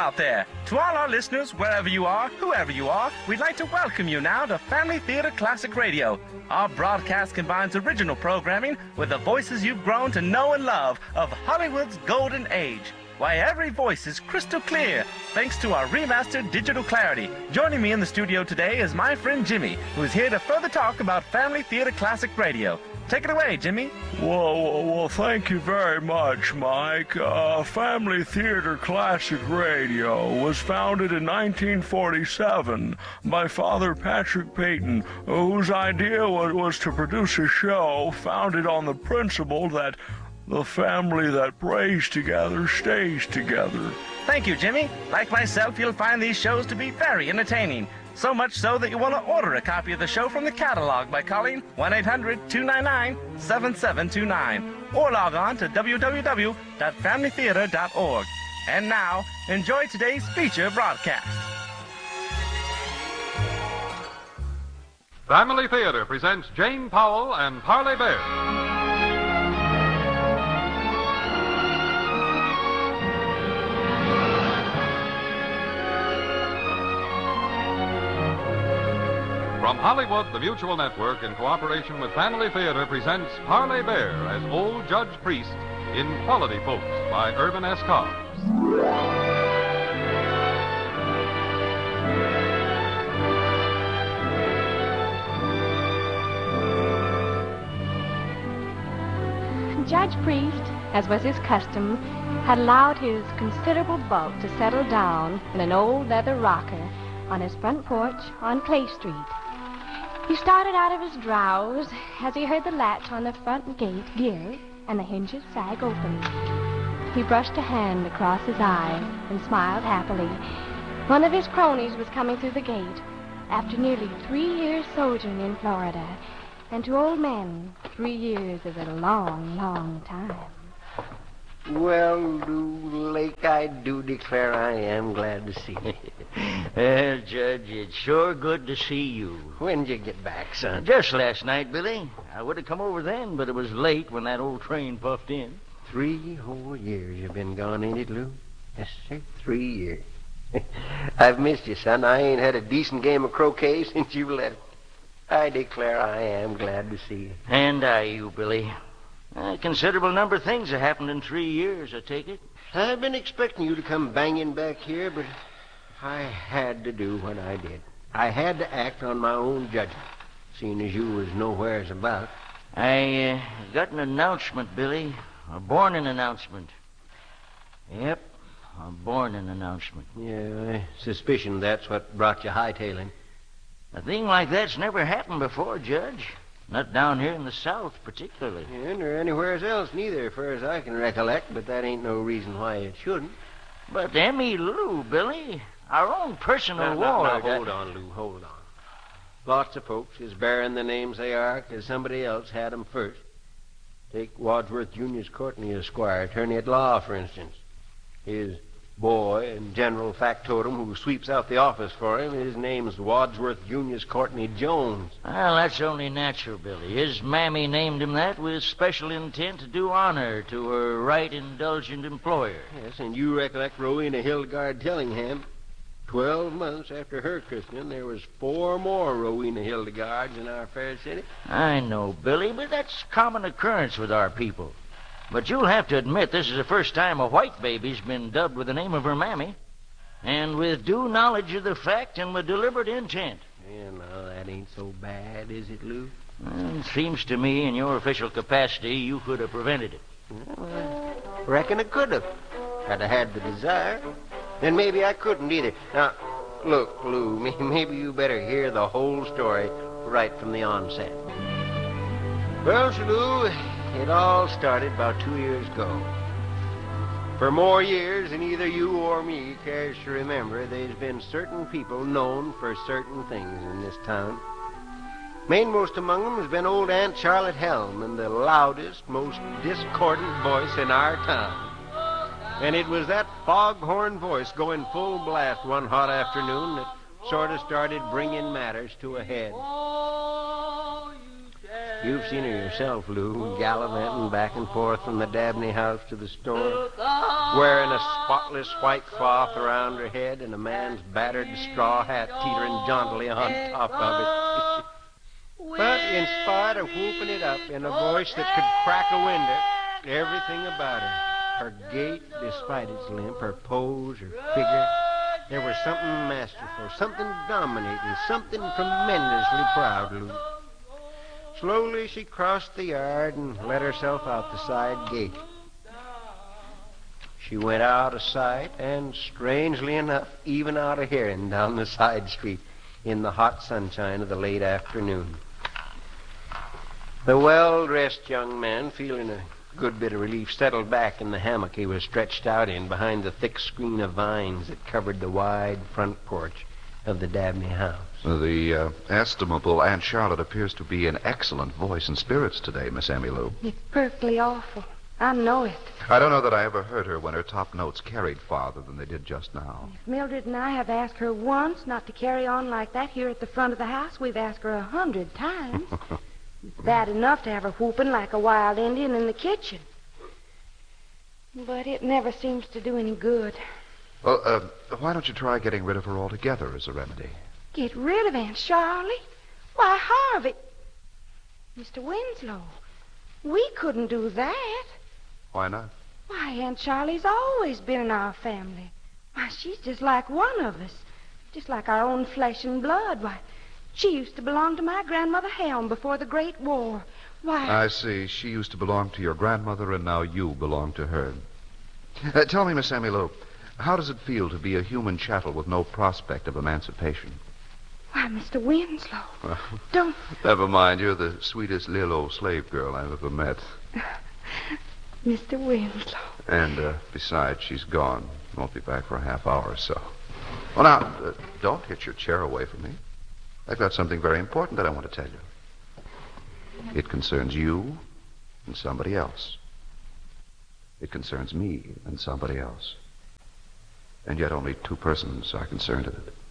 out there. To all our listeners, wherever you are, whoever you are, we'd like to welcome you now to Family Theater Classic Radio. Our broadcast combines original programming with the voices you've grown to know and love of Hollywood's golden age. Why, every voice is crystal clear, thanks to our remastered digital clarity. Joining me in the studio today is my friend Jimmy, who is here to further talk about Family Theater Classic Radio. Take it away, Jimmy. Well, thank you very much, Mike. Family Theater Classic Radio was founded in 1947 by Father Patrick Peyton, whose idea was to produce a show founded on the principle that the family that prays together stays together. Thank you, Jimmy. Like myself, you'll find these shows to be very entertaining. So much so that you want to order a copy of the show from the catalog by calling 1-800-299-7729 or log on to www.familytheater.org. And now, enjoy today's feature broadcast. Family Theater presents Jane Powell and Parley Bear. From Hollywood, the Mutual Network, in cooperation with Family Theater, presents Parley Bear as Old Judge Priest in Quality Folks by Irvin S. Cobbs. Judge Priest, as was his custom, had allowed his considerable bulk to settle down in an old leather rocker on his front porch on Clay Street. He started out of his drowse as he heard the latch on the front gate give and the hinges sag open. He brushed a hand across his eye and smiled happily. One of his cronies was coming through the gate after nearly 3 years sojourn in Florida. And to old men, 3 years is a long, long time. Well, Lou Lake, I do declare I am glad to see you. Well, Judge, it's sure good to see you. When'd you get back, son? Just last night, Billy. I would have come over then, but it was late when that old train puffed in. 3 whole years you've been gone, ain't it, Lou? Yes, sir, 3 years. I've missed you, son. I ain't had a decent game of croquet since you left. I declare I am glad to see you. And you, Billy. A considerable number of things have happened in 3 years, I take it. I've been expecting you to come banging back here, but I had to do what I did. I had to act on my own judgment, seeing as you was nowheres about. I got an announcement, Billy. A bornin' announcement. Yep, a bornin' announcement. Yeah, I suspicion that's what brought you hightailing. A thing like that's never happened before, Judge. Not down here in the South, particularly. Yeah, nor anywhere else neither, as far as I can recollect, but that ain't no reason why it shouldn't. But Emmy Lou, Billy, our own personal ward. Now, hold on, Lou, hold on. Lots of folks is bearing the names they are 'cause somebody else had 'em first. Take Wadsworth Junius Courtney, Esquire, attorney at law, for instance. His boy and general factotum who sweeps out the office for him, his name's Wadsworth Junius Courtney Jones. Well, that's only natural, Billy. His mammy named him that with special intent to do honor to her right indulgent employer. Yes, and you recollect Rowena Hildegard Tillingham. 12 months after her christening, there was 4 more Rowena Hildegards in our fair city. I know, Billy, but that's common occurrence with our people. But you'll have to admit this is the first time a white baby's been dubbed with the name of her mammy, and with due knowledge of the fact and with deliberate intent. Yeah, no, that ain't so bad, is it, Lou? Well, it seems to me, in your official capacity, you could have prevented it. Well, I reckon I could have. Had I had the desire. Then maybe I couldn't either. Now, look, Lou, maybe you better hear the whole story right from the onset. Well, Sir Lou, it all started about 2 years ago. For more years than either you or me cares to remember, there's been certain people known for certain things in this town. Mainmost among them has been old Aunt Charlotte Helm, and the loudest, most discordant voice in our town. And it was that foghorn voice going full blast one hot afternoon that sort of started bringing matters to a head. You've seen her yourself, Lou, gallivanting back and forth from the Dabney house to the store. wearing a spotless white cloth around her head and a man's battered straw hat teetering jauntily on top of it. But in spite of whooping it up in a voice that could crack a window, everything about her gait despite its limp, her pose, her figure, there was something masterful, something dominating, something tremendously proud, Lou. Slowly she crossed the yard and let herself out the side gate. She went out of sight and, strangely enough, even out of hearing down the side street in the hot sunshine of the late afternoon. The well-dressed young man, feeling a good bit of relief, settled back in the hammock he was stretched out in behind the thick screen of vines that covered the wide front porch of the Dabney house. The estimable Aunt Charlotte appears to be in excellent voice and spirits today, Miss Emmylou. It's perfectly awful. I know it. I don't know that I ever heard her when her top notes carried farther than they did just now. If Mildred and I have asked her once not to carry on like that here at the front of the house, we've asked her 100 times. It's bad enough to have her whooping like a wild Indian in the kitchen. But it never seems to do any good. Well, why don't you try getting rid of her altogether as a remedy? Get rid of Aunt Charlie? Why, Harvey. Mr. Winslow, we couldn't do that. Why not? Why, Aunt Charlie's always been in our family. Why, she's just like one of us. Just like our own flesh and blood. Why, she used to belong to my grandmother Helm before the Great War. Why... I see. She used to belong to your grandmother, and now you belong to her. Tell me, Miss Emmylou, how does it feel to be a human chattel with no prospect of emancipation? Why, Mr. Winslow, don't... Never mind. You're the sweetest little old slave girl I've ever met. Mr. Winslow. And besides, she's gone. Won't be back for a half hour or so. Well, now, don't hit your chair away from me. I've got something very important that I want to tell you. It concerns you and somebody else. It concerns me and somebody else. And yet only two persons are concerned in it.